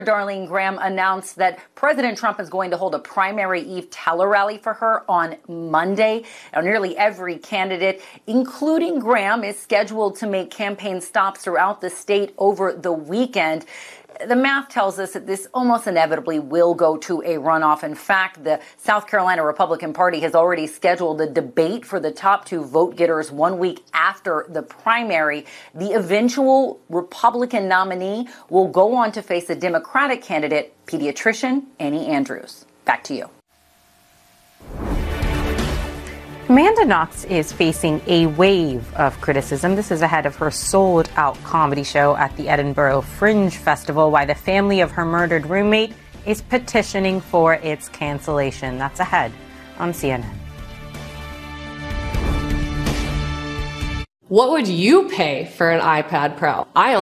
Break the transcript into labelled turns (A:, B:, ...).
A: Darlene Graham announced that President Trump is going to hold a primary eve tele-rally for her on Monday. Now, nearly every candidate, including Graham, is scheduled to make campaign stops throughout the state over the weekend. The math tells us that this almost inevitably will go to a runoff. In fact, the South Carolina Republican Party has already scheduled a debate for the top two vote getters 1 week after the primary. The eventual Republican nominee will go on to face a Democratic candidate, pediatrician Annie Andrews. Back to you.
B: Amanda Knox is facing a wave of criticism. This is ahead of her sold-out comedy show at the Edinburgh Fringe Festival, while the family of her murdered roommate is petitioning for its cancellation. That's ahead on CNN.
C: What would you pay for an iPad Pro? I